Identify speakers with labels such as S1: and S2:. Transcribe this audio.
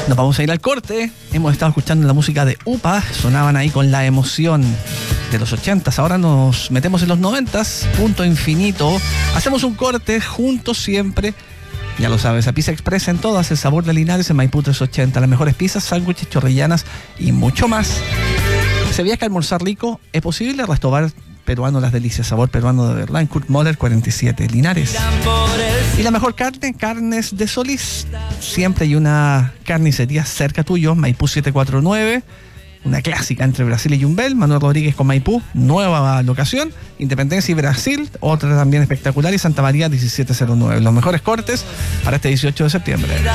S1: Nos vamos a ir al corte. Hemos estado escuchando la música de UPA. Sonaban ahí con la emoción de los 80s. Ahora nos metemos en los 90s. Punto infinito. Hacemos un corte juntos siempre. Ya lo sabes, a Pizza Express en todas. El sabor de Linares en Maipú 380. Las mejores pizzas, sándwiches, chorrillanas y mucho más. ¿Sabías que almorzar rico es posible? Restaurante peruano Las Delicias, sabor peruano de verdad, en Kurt Moller 47, Linares. Y la mejor carne, Carnes de Solís. Siempre hay una carnicería cerca tuyo, Maipú 749, una clásica entre Brasil y Yumbel, Manuel Rodríguez con Maipú, nueva locación, Independencia y Brasil, otra también espectacular, y Santa María 1709. Los mejores cortes para este 18 de septiembre.